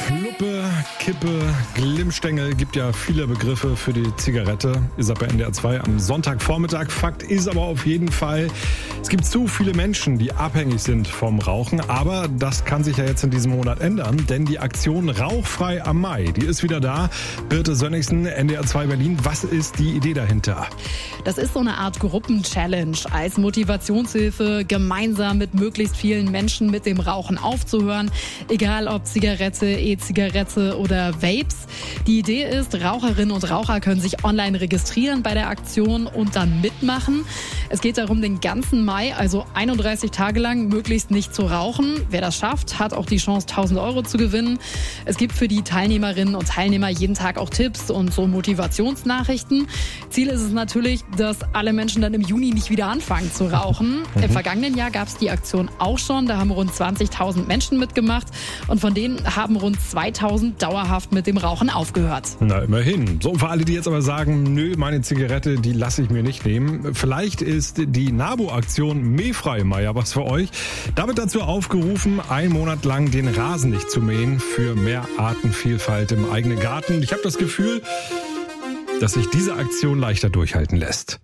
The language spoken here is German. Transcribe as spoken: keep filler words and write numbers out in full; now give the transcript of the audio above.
Luppe, Kippe, Glimmstängel, gibt ja viele Begriffe für die Zigarette. Ist ab bei N D R zwei am Sonntagvormittag. Fakt ist aber auf jeden Fall, es gibt zu viele Menschen, die abhängig sind vom Rauchen. Aber das kann sich ja jetzt in diesem Monat ändern, denn die Aktion Rauchfrei am Mai, die ist wieder da. Birte Sönnigsen, N D R zwei Berlin. Was ist die Idee dahinter? Das ist so eine Art Gruppenchallenge als Motivationshilfe, gemeinsam mit möglichst vielen Menschen mit dem Rauchen aufzuhören. Egal ob Zigarette, E-Zigarette oder Vapes. Die Idee ist, Raucherinnen und Raucher können sich online registrieren bei der Aktion und dann mitmachen. Es geht darum, den ganzen Mai, also einunddreißig Tage lang, möglichst nicht zu rauchen. Wer das schafft, hat auch die Chance, tausend Euro zu gewinnen. Es gibt für die Teilnehmerinnen und Teilnehmer jeden Tag auch Tipps und so Motivationsnachrichten. Ziel ist es natürlich, dass alle Menschen dann im Juni nicht wieder anfangen zu rauchen. Mhm. Im vergangenen Jahr gab es die Aktion auch schon. Da haben rund zwanzigtausend Menschen mitgemacht und von denen haben rund zweitausend dauerhaft mit dem Rauchen aufgehört. Na, immerhin. So, für alle, die jetzt aber sagen, nö, meine Zigarette, die lasse ich mir nicht nehmen. Vielleicht ist die NABU-Aktion Mähfrei im Mai ja was für euch. Da wird dazu aufgerufen, einen Monat lang den Rasen nicht zu mähen für mehr Artenvielfalt im eigenen Garten. Ich habe das Gefühl, dass sich diese Aktion leichter durchhalten lässt.